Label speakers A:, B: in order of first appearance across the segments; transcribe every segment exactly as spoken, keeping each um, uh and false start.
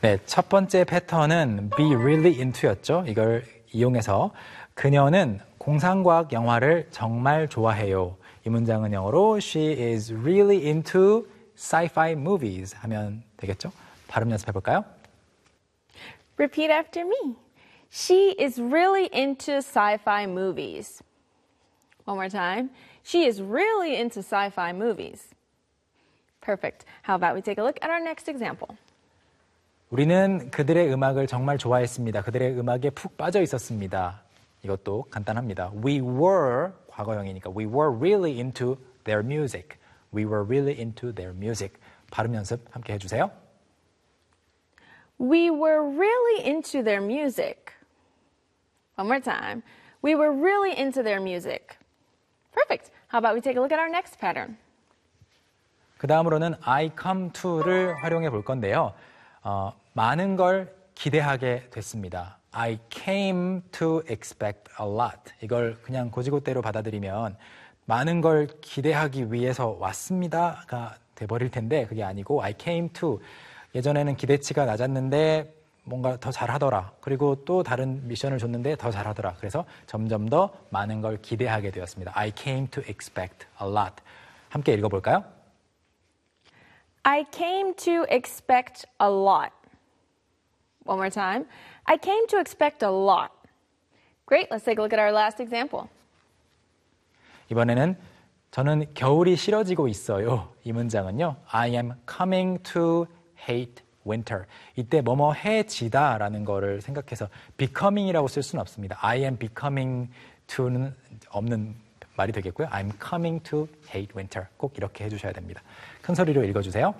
A: 네, 첫 번째 패턴은 be really into였죠. 이걸 이용해서 그녀는 공상과학 영화를 정말 좋아해요. 이 문장은 영어로 She is really into sci-fi movies 하면 되겠죠? 발음 연습해 볼까요?
B: Repeat after me. She is really into sci-fi movies. One more time. She is really into sci-fi movies. Perfect. How about we take a look at our next example?
A: 우리는 그들의 음악을 정말 좋아했습니다. 그들의 음악에 푹 빠져 있었습니다. 이것도 간단합니다. We were, 과거형이니까 we were really into their music. We were really into their music. 발음 연습 함께 해주세요.
B: We were really into their music. One more time. We were really into their music. Perfect. How about we take a look at our next pattern?
A: 그 다음으로는 I come to를 활용해 볼 건데요. 어, 많은 걸 기대하게 됐습니다. I came to expect a lot. 이걸 그냥 고지고대로 받아들이면 많은 걸 기대하기 위해서 왔습니다가 돼버릴 텐데 그게 아니고 I came to 예전에는 기대치가 낮았는데 뭔가 더 잘하더라. 그리고 또 다른 미션을 줬는데 더 잘하더라. 그래서 점점 더 많은 걸 기대하게 되었습니다. I came to expect a lot. 함께 읽어볼까요?
B: I came to expect a lot. One more time. I came to expect a lot. Great. Let's take a look at our last example.
A: 이번에는 저는 겨울이 싫어지고 있어요. 이 문장은요. I am coming to hate winter. 이때 뭐뭐 해지다 라는 거를 생각해서 becoming이라고 쓸 수는 없습니다. I am becoming to는 없는 말이 되겠고요. I'm coming to hate winter. 꼭 이렇게 해주셔야 됩니다. 큰 소리로 읽어주세요.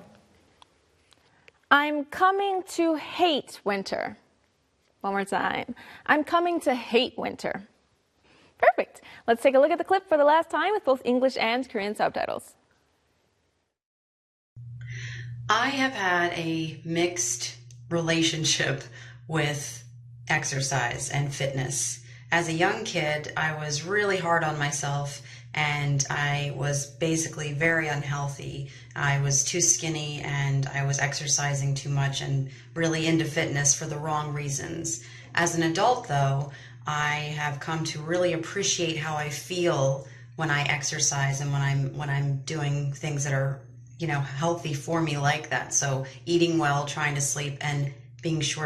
B: I'm coming to hate winter. One more time. I'm coming to hate winter. Perfect. Let's take a look at the clip for the last time with both English and Korean subtitles.
C: I have had a mixed relationship with exercise and fitness. As a young kid, I was really hard on myself and I was basically very unhealthy. I was too skinny and I was exercising too much and really into fitness for the wrong reasons. As an adult, though, I have come to really appreciate how I feel when I exercise and when I'm when I'm doing things that are, you know, healthy for me like that. So eating well, trying to sleep, and being sure